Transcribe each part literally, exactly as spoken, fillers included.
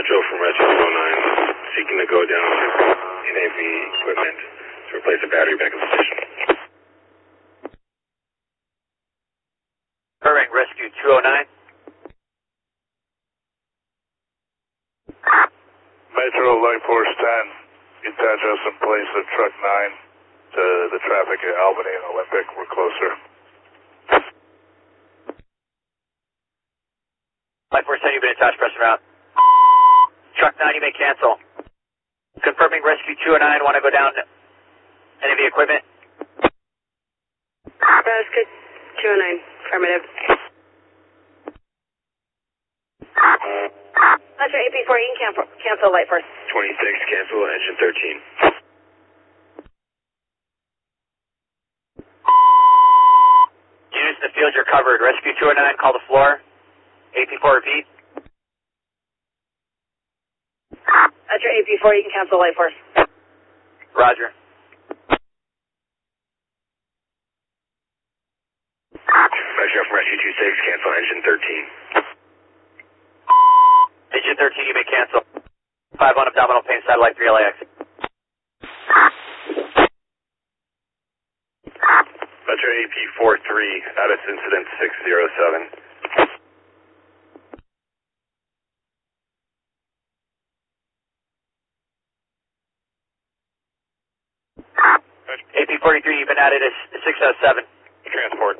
Metro from Rescue two oh nine, seeking to go down in A V equipment to replace a battery back in the station. Irving, Rescue two oh nine. Metro Light Force ten, detach us in place of Truck nine to the traffic at Albany and Olympic. We're closer. Light Force ten, you've been attached, press route. Truck nine, you may cancel. Confirming Rescue two oh nine, want to go down any of the equipment? Rescue two oh nine, affirmative. That's your A P four, you can cancel, cancel Light Force. twenty-six, cancel, engine thirteen. Units in the field, you're covered. Rescue two oh nine, call the floor. A P four, repeat. That's your A P four, you can cancel Light Force. Roger. Metro from Rescue two six, cancel, engine thirteen. Engine thirteen, you may cancel. five on abdominal pain, satellite three L A X. Metro A P four three, status incident six zero seven. A P forty-three, you've been added as six oh seven. Transport.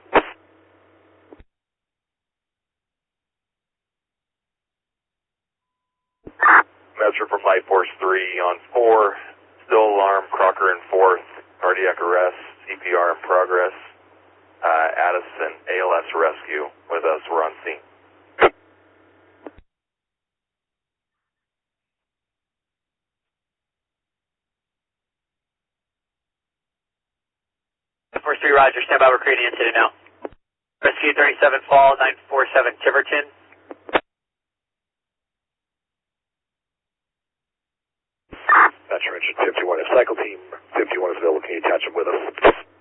Metro from Light Force three on four, still alarm, Crocker in fourth, cardiac arrest, C P R in progress, uh, Addison A L S rescue with us, we're on scene. Force three, Roger, stand by, we're creating incident now. Rescue thirty-seven Fall, nine four seven Tiverton. Metro engine fifty-one is cycle team, fifty-one is available, can you attach them with us?